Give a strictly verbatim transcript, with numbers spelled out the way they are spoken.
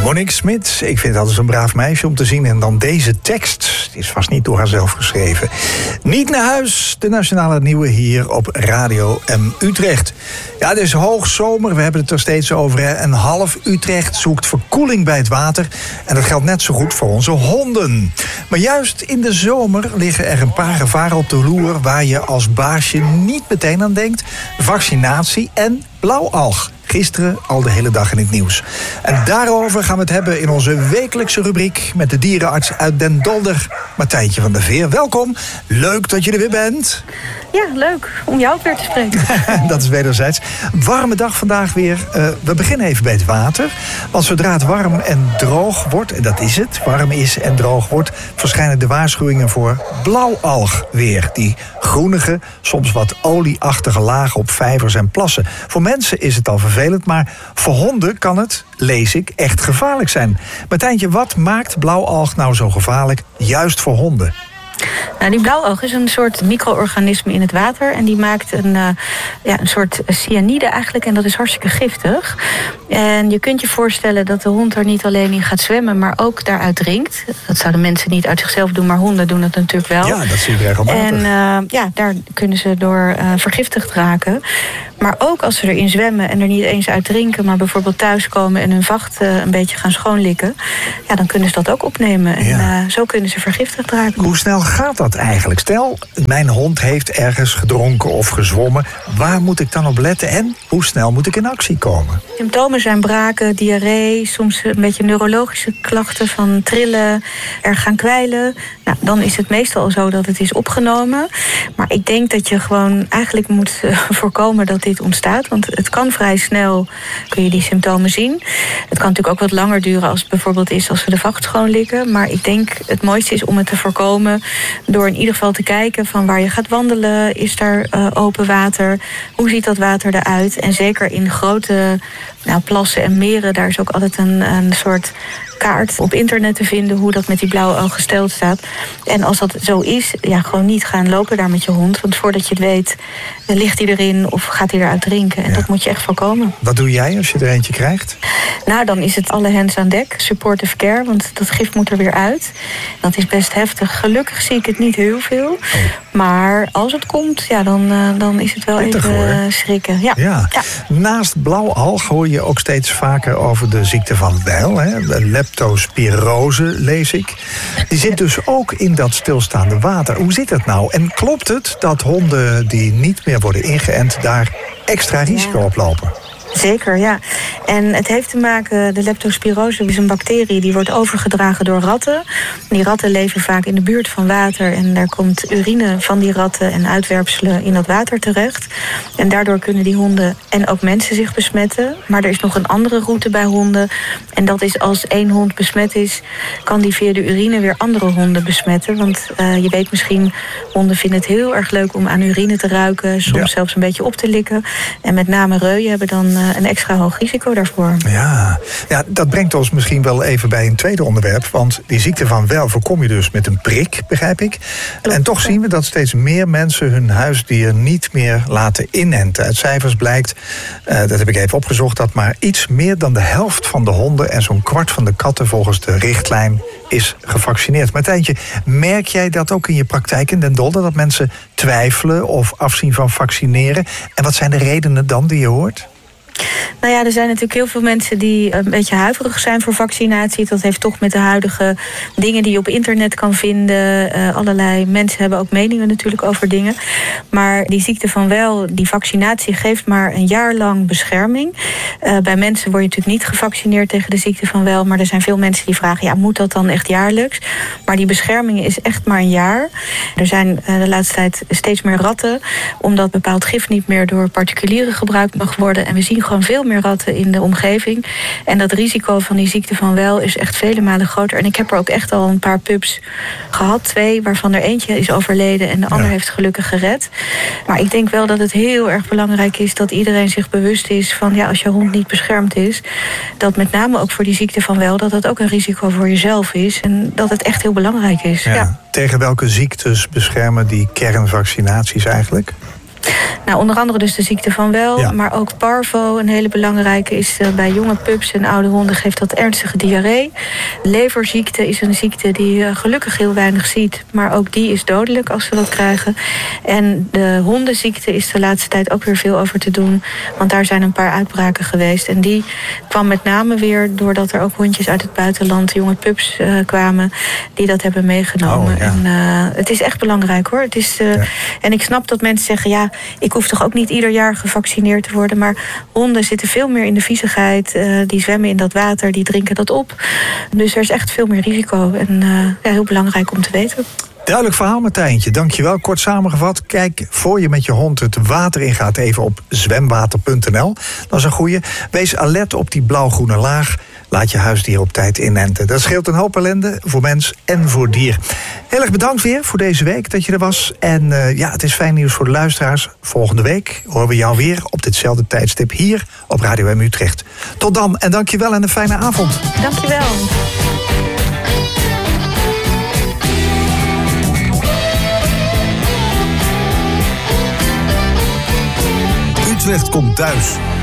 Monique Smit, ik vind dat altijd een braaf meisje om te zien. En dan deze tekst, die is vast niet door haarzelf geschreven. Niet naar huis, de nationale nieuwe hier op Radio M Utrecht. Ja, het is hoogzomer, we hebben het er steeds over. Hè. En half Utrecht zoekt verkoeling bij het water. En dat geldt net zo goed voor onze honden. Maar juist in de zomer liggen er een paar gevaren op de loer waar je als baasje niet meteen aan denkt. Vaccinatie en blauwalg. Gisteren al de hele dag in het nieuws. En daarover gaan we het hebben in onze wekelijkse rubriek met de dierenarts uit Den Dolder, Martijntje van der Veer. Welkom, leuk dat je er weer bent. Ja, leuk om jou ook weer te spreken. Dat is wederzijds. Warme dag vandaag weer. Uh, we beginnen even bij het water. Want zodra het warm en droog wordt, en dat is het, warm is en droog wordt, verschijnen de waarschuwingen voor blauwalg weer. Die groenige, soms wat olieachtige lagen op vijvers en plassen. Voor mensen is het al vervelend, maar voor honden kan het, lees ik, echt gevaarlijk zijn. Martijntje, wat maakt blauwalg nou zo gevaarlijk, juist voor honden? Nou, die blauwalg is een soort micro-organisme in het water. En die maakt een, uh, ja, een soort cyanide eigenlijk. En dat is hartstikke giftig. En je kunt je voorstellen dat de hond er niet alleen in gaat zwemmen, maar ook daaruit drinkt. Dat zouden mensen niet uit zichzelf doen, maar honden doen het natuurlijk wel. Ja, dat zie ik regelmatig. En uh, ja, daar kunnen ze door uh, vergiftigd raken. Maar ook als ze erin zwemmen en er niet eens uit drinken, maar bijvoorbeeld thuiskomen en hun vacht uh, een beetje gaan schoonlikken, ja, dan kunnen ze dat ook opnemen. En ja. uh, zo kunnen ze vergiftigd raken. Hoe snel gaat dat eigenlijk? Stel, mijn hond heeft ergens gedronken of gezwommen. Waar moet ik dan op letten en hoe snel moet ik in actie komen? Symptomen zijn braken, diarree, soms een beetje neurologische klachten van trillen, erg gaan kwijlen. Nou, dan is het meestal al zo dat het is opgenomen. Maar ik denk dat je gewoon eigenlijk moet uh, voorkomen dat dit ontstaat. Want het kan vrij snel, kun je die symptomen zien. Het kan natuurlijk ook wat langer duren als het bijvoorbeeld is als we de vacht schoonlikken. Maar ik denk het mooiste is om het te voorkomen door in ieder geval te kijken van waar je gaat wandelen. Is daar uh, open water? Hoe ziet dat water eruit? En zeker in grote nou, plassen en meren, daar is ook altijd een, een soort kaart op internet te vinden hoe dat met die blauwalg gesteld staat. En als dat zo is, ja, gewoon niet gaan lopen daar met je hond. Want voordat je het weet, ligt hij erin of gaat hij eruit drinken. En ja. dat moet je echt voorkomen. Wat doe jij als je er eentje krijgt? Nou, dan is het alle hands aan dek. Supportive care, want dat gif moet er weer uit. Dat is best heftig. Gelukkig zie ik het niet heel veel. Oh. Maar als het komt, ja, dan, uh, dan is het wel Pittig, even uh, schrikken. Ja. Ja. Ja. Naast blauwalg hoor je ook steeds vaker over de ziekte van Weil. Hè? De leptospirose, lees ik. Die zit dus ook in dat stilstaande water. Hoe zit het nou? En klopt het dat honden die niet meer worden ingeënt daar extra risico op lopen? Zeker, ja. En het heeft te maken, de leptospirose is een bacterie die wordt overgedragen door ratten. Die ratten leven vaak in de buurt van water en daar komt urine van die ratten en uitwerpselen in dat water terecht. En daardoor kunnen die honden en ook mensen zich besmetten. Maar er is nog een andere route bij honden. En dat is als één hond besmet is, kan die via de urine weer andere honden besmetten. Want uh, je weet misschien, honden vinden het heel erg leuk om aan urine te ruiken, soms ja. zelfs een beetje op te likken. En met name reuien hebben dan een extra hoog risico daarvoor. Ja. ja, dat brengt ons misschien wel even bij een tweede onderwerp. Want die ziekte van Weil voorkom je dus met een prik, begrijp ik. Klopt. En toch zien we dat steeds meer mensen hun huisdier niet meer laten inenten. Uit cijfers blijkt, uh, dat heb ik even opgezocht, dat maar iets meer dan de helft van de honden en zo'n kwart van de katten volgens de richtlijn is gevaccineerd. Martijntje, merk jij dat ook in je praktijk in Den Dolder, dat mensen twijfelen of afzien van vaccineren? En wat zijn de redenen dan die je hoort? Nou ja, er zijn natuurlijk heel veel mensen die een beetje huiverig zijn voor vaccinatie. Dat heeft toch met de huidige dingen die je op internet kan vinden. Uh, allerlei mensen hebben ook meningen natuurlijk over dingen. Maar die ziekte van Weil, die vaccinatie geeft maar een jaar lang bescherming. Uh, bij mensen word je natuurlijk niet gevaccineerd tegen de ziekte van Weil. Maar er zijn veel mensen die vragen, ja, moet dat dan echt jaarlijks? Maar die bescherming is echt maar een jaar. Er zijn uh, de laatste tijd steeds meer ratten, omdat bepaald gif niet meer door particulieren gebruikt mag worden. En we zien gewoon veel meer ratten in de omgeving. En dat risico van die ziekte van Weil is echt vele malen groter. En ik heb er ook echt al een paar pups gehad. Twee, waarvan er eentje is overleden en de ander ja. heeft gelukkig gered. Maar ik denk wel dat het heel erg belangrijk is dat iedereen zich bewust is van, ja, als je hond niet beschermd is, dat met name ook voor die ziekte van Weil, dat dat ook een risico voor jezelf is. En dat het echt heel belangrijk is. Ja. Ja. Tegen welke ziektes beschermen die kernvaccinaties eigenlijk? Nou, onder andere dus de ziekte van Well, ja. maar ook parvo, een hele belangrijke, is uh, bij jonge pups en oude honden geeft dat ernstige diarree. Leverziekte is een ziekte die je uh, gelukkig heel weinig ziet, maar ook die is dodelijk als ze dat krijgen. En de hondenziekte is de laatste tijd ook weer veel over te doen, want daar zijn een paar uitbraken geweest. En die kwam met name weer doordat er ook hondjes uit het buitenland, jonge pups uh, kwamen, die dat hebben meegenomen. Oh, ja. En uh, het is echt belangrijk hoor. Het is, uh, ja. En ik snap dat mensen zeggen, ja, ik hoef toch ook niet ieder jaar gevaccineerd te worden, maar honden zitten veel meer in de viezigheid, uh, die zwemmen in dat water, die drinken dat op. Dus er is echt veel meer risico en uh, ja, heel belangrijk om te weten. Duidelijk verhaal, Martijntje. Dankjewel. Kort samengevat, kijk voor je met je hond het water ingaat even op zwemwater punt n l. Dat is een goeie. Wees alert op die blauw-groene laag. Laat je huisdier op tijd inenten. Dat scheelt een hoop ellende voor mens en voor dier. Heel erg bedankt weer voor deze week dat je er was. En uh, ja, het is fijn nieuws voor de luisteraars. Volgende week horen we jou weer op ditzelfde tijdstip hier op Radio M Utrecht. Tot dan en dankjewel en een fijne avond. Dankjewel. Utrecht komt thuis.